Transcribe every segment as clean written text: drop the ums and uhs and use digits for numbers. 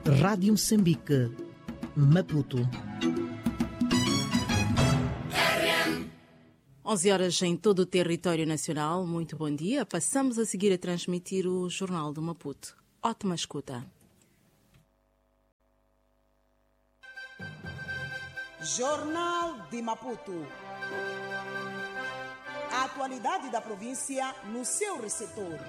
Rádio Moçambique, Maputo. 11 horas em todo o território nacional. Muito bom dia. Passamos a seguir a transmitir o Jornal do Maputo. Ótima escuta. Jornal de Maputo. A atualidade da província no seu receptor.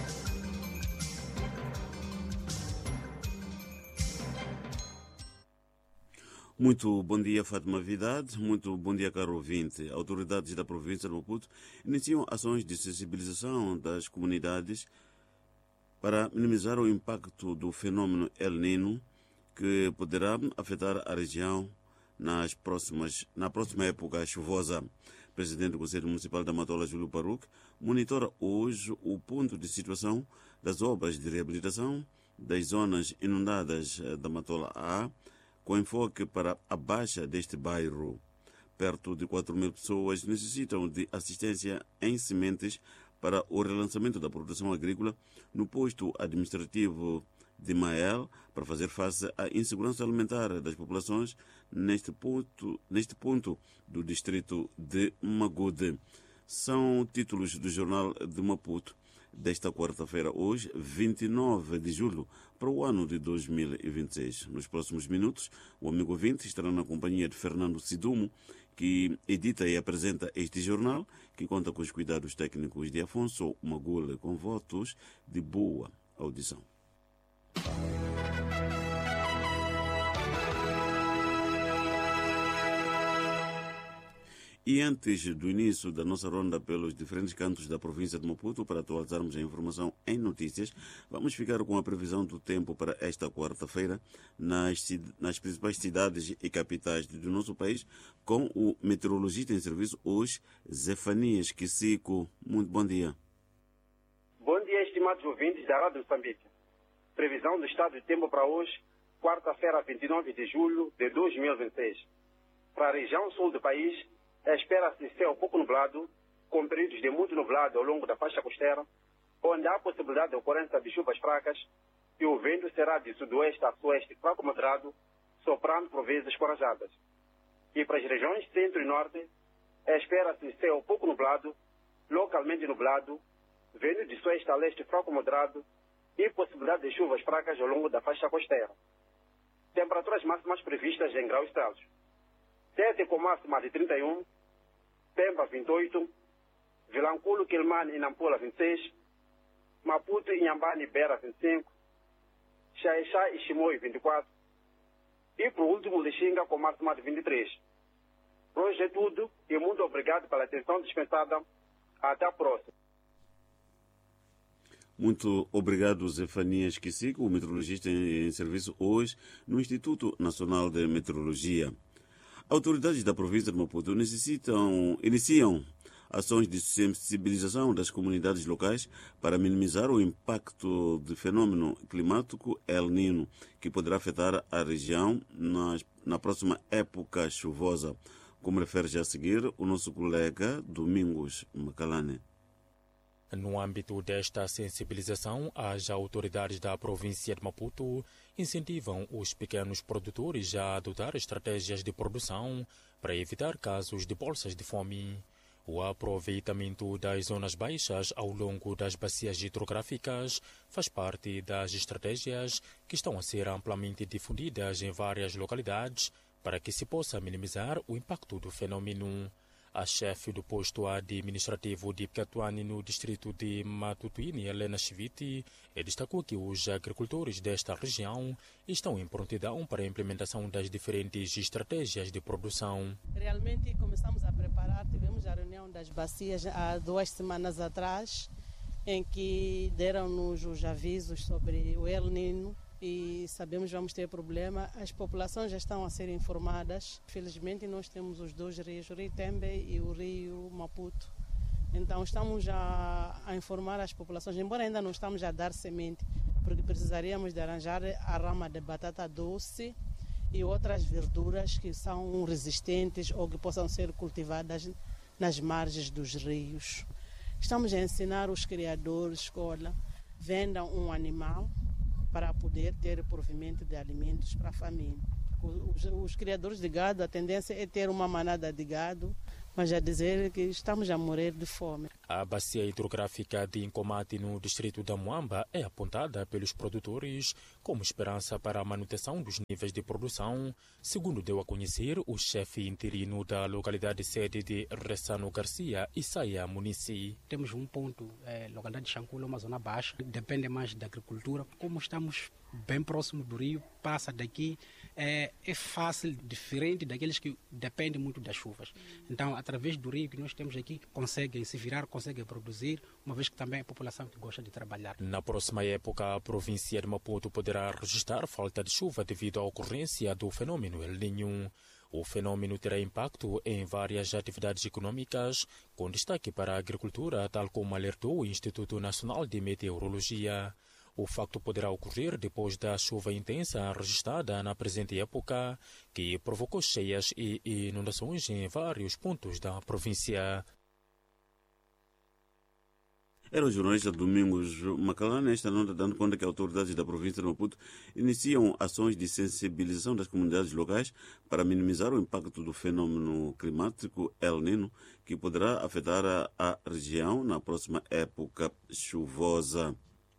Muito bom dia, Fátima Vidade. Muito bom dia, caro ouvinte. Autoridades da província de Maputo iniciam ações de sensibilização das comunidades para minimizar o impacto do fenômeno El Niño, que poderá afetar a região na próxima época chuvosa. O presidente do Conselho Municipal da Matola, Júlio Paruque, monitora hoje o ponto de situação das obras de reabilitação das zonas inundadas da Matola A, com enfoque para a baixa deste bairro. Perto de 4.000 pessoas necessitam de assistência em sementes para o relançamento da produção agrícola no posto administrativo de Mael, para fazer face à insegurança alimentar das populações neste ponto do distrito de Magude. São títulos do Jornal de Maputo desta quarta-feira, hoje, 29 de julho, para o ano de 2026. Nos próximos minutos, o amigo ouvinte estará na companhia de Fernando Sidumo, que edita e apresenta este jornal, que conta com os cuidados técnicos de Afonso Magule, com votos de boa audição. E antes do início da nossa ronda pelos diferentes cantos da província de Maputo, para atualizarmos a informação em notícias, vamos ficar com a previsão do tempo para esta quarta-feira nas principais cidades e capitais do nosso país, com o meteorologista em serviço hoje, Zefanias Kisico. Muito bom dia. Bom dia, estimados ouvintes da Rádio Moçambique. Previsão do estado de tempo para hoje, quarta-feira, 29 de julho de 2026. Para a região sul do país, espera-se céu pouco nublado, com períodos de muito nublado ao longo da faixa costeira, onde há possibilidade de ocorrência de chuvas fracas, e o vento será de sudoeste a sueste fraco moderado, soprando por vezes corajadas. E para as regiões centro e norte, espera-se céu pouco nublado, localmente nublado, vento de sueste a leste fraco moderado e possibilidade de chuvas fracas ao longo da faixa costeira. Temperaturas máximas previstas em graus Celsius. Tete com máxima de 31, Pemba 28, Vilanculo, Quilmane e Nampula 26, Maputo, Inhambane e Beira 25, Xaixá e Chimoio 24 e por último Lixinga com máxima de 23. Por hoje é tudo e muito obrigado pela atenção dispensada. Até a próxima. Muito obrigado, Zefanias Kisico, o meteorologista em serviço hoje no Instituto Nacional de Meteorologia. Autoridades da província de Maputo iniciam ações de sensibilização das comunidades locais para minimizar o impacto do fenômeno climático El Niño, que poderá afetar a região na próxima época chuvosa, como refere já a seguir o nosso colega Domingos Macalane. No âmbito desta sensibilização, as autoridades da província de Maputo incentivam os pequenos produtores a adotar estratégias de produção para evitar casos de bolsas de fome. O aproveitamento das zonas baixas ao longo das bacias hidrográficas faz parte das estratégias que estão a ser amplamente difundidas em várias localidades para que se possa minimizar o impacto do fenômeno. A chefe do posto administrativo de Pcatuani no distrito de Matutuini, Helena Chiviti, destacou que os agricultores desta região estão em prontidão para a implementação das diferentes estratégias de produção. Realmente começamos a preparar, tivemos a reunião das bacias há 2 semanas atrás, em que deram-nos os avisos sobre o El Niño e sabemos que vamos ter problema. As populações já estão a ser informadas. Felizmente nós temos os 2 rios, o Rio Tembe e o Rio Maputo. Então estamos a informar as populações, embora ainda não estamos a dar semente, porque precisaríamos de arranjar a rama de batata doce e outras verduras que são resistentes ou que possam ser cultivadas nas margens dos rios. Estamos a ensinar os criadores, escola, vendam um animal para poder ter provimento de alimentos para a família. Os criadores de gado, a tendência é ter uma manada de gado, mas a dizer que estamos a morrer de fome. A bacia hidrográfica de Incomate, no distrito da Muamba, é apontada pelos produtores como esperança para a manutenção dos níveis de produção, segundo deu a conhecer o chefe interino da localidade sede de Ressano Garcia, Isaia Munici. Temos um ponto, localidade de Xancula, uma zona baixa, depende mais da agricultura. Como estamos bem próximo do rio, passa daqui, é fácil, diferente daqueles que dependem muito das chuvas. Então, através do rio que nós temos aqui, conseguem se virar, conseguem produzir, uma vez que também é a população que gosta de trabalhar. Na próxima época, a província de Maputo poderá registrar falta de chuva devido à ocorrência do fenômeno El Niño. O fenômeno terá impacto em várias atividades econômicas, com destaque para a agricultura, tal como alertou o Instituto Nacional de Meteorologia. O facto poderá ocorrer depois da chuva intensa registrada na presente época, que provocou cheias e inundações em vários pontos da província. Era o jornalista Domingos Macalana, esta nota dando conta que autoridades da província de Maputo iniciam ações de sensibilização das comunidades locais para minimizar o impacto do fenômeno climático El Niño, que poderá afetar a região na próxima época chuvosa.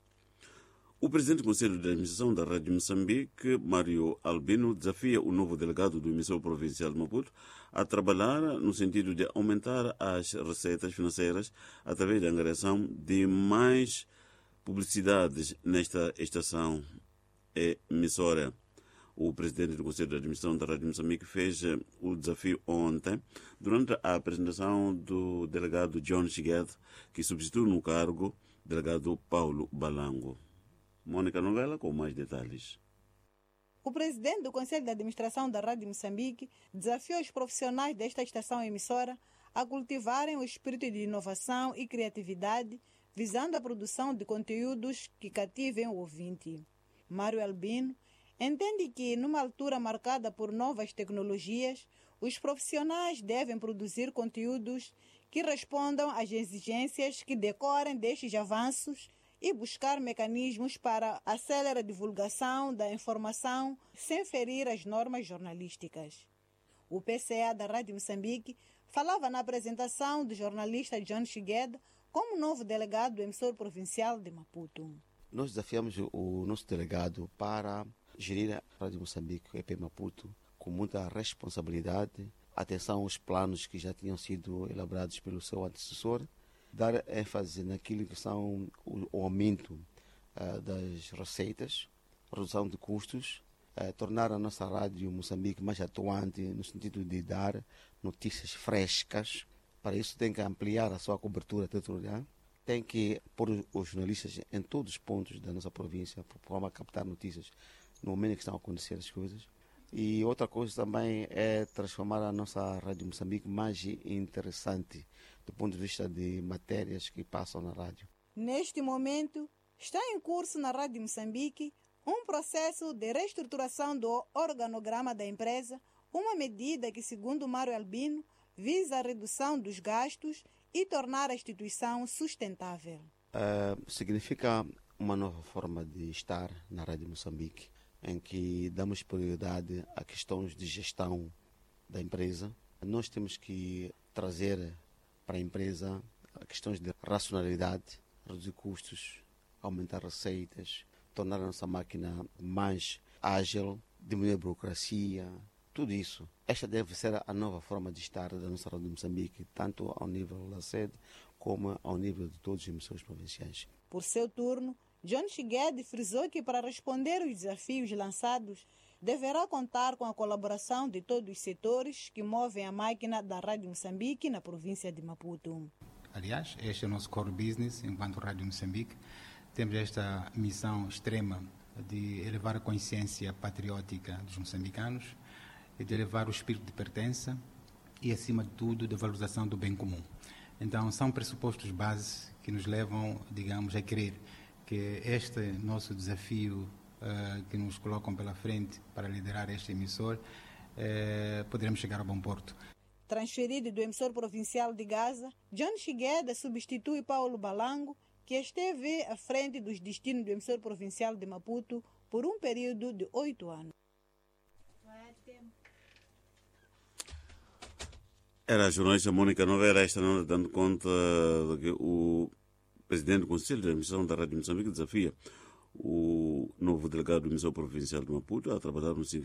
O presidente do Conselho de Administração da Rádio Moçambique, Mário Albino, desafia o novo delegado do emissor provincial de Maputo a trabalhar no sentido de aumentar as receitas financeiras através da angariação de mais publicidades nesta estação emissora. O presidente do Conselho de Administração da Rádio Moçambique fez o desafio ontem, durante a apresentação do delegado John Shigued, que substitui no cargo o delegado Paulo Balango. Mônica Novela com mais detalhes. O presidente do Conselho de Administração da Rádio Moçambique desafiou os profissionais desta estação emissora a cultivarem o espírito de inovação e criatividade, visando a produção de conteúdos que cativem o ouvinte. Mário Albino entende que, numa altura marcada por novas tecnologias, os profissionais devem produzir conteúdos que respondam às exigências que decorrem destes avanços e buscar mecanismos para acelerar a divulgação da informação sem ferir as normas jornalísticas. O PCA da Rádio Moçambique falava na apresentação do jornalista John Shigued como novo delegado do emissor provincial de Maputo. Nós desafiamos o nosso delegado para gerir a Rádio Moçambique, o EP Maputo, com muita responsabilidade, atenção aos planos que já tinham sido elaborados pelo seu antecessor, dar ênfase naquilo que são o aumento das receitas, redução de custos, tornar a nossa rádio Moçambique mais atuante no sentido de dar notícias frescas. Para isso tem que ampliar a sua cobertura territorial, tem que pôr os jornalistas em todos os pontos da nossa província, para forma a captar notícias no momento que estão a acontecer as coisas. E outra coisa também é transformar a nossa Rádio Moçambique mais interessante do ponto de vista de matérias que passam na rádio. Neste momento, está em curso na Rádio Moçambique um processo de reestruturação do organograma da empresa, uma medida que, segundo Mário Albino, visa a redução dos gastos e tornar a instituição sustentável. Significa uma nova forma de estar na Rádio Moçambique, em que damos prioridade a questões de gestão da empresa. Nós temos que trazer para a empresa questões de racionalidade, reduzir custos, aumentar receitas, tornar a nossa máquina mais ágil, diminuir a burocracia, tudo isso. Esta deve ser a nova forma de estar da nossa Rádio Moçambique, tanto ao nível da sede como ao nível de todos os emissores provinciais. Por seu turno, John Shigued frisou que para responder aos desafios lançados, deverá contar com a colaboração de todos os setores que movem a máquina da Rádio Moçambique na província de Maputo. Aliás, este é o nosso core business enquanto Rádio Moçambique. Temos esta missão extrema de elevar a consciência patriótica dos moçambicanos e de elevar o espírito de pertença e, acima de tudo, de valorização do bem comum. Então, são pressupostos base que nos levam, digamos, a crer que este nosso desafio que nos colocam pela frente para liderar este emissor, poderemos chegar a bom porto. Transferido do emissor provincial de Gaza, John Shigued substitui Paulo Balango, que esteve à frente dos destinos do emissor provincial de Maputo por um período de 8 anos. Era a jornalista Mônica Nogueira, esta não dando conta de que o presidente do Conselho de Administração da Rádio Moçambique desafia o novo delegado do Emissão Provincial de Maputo a trabalhar no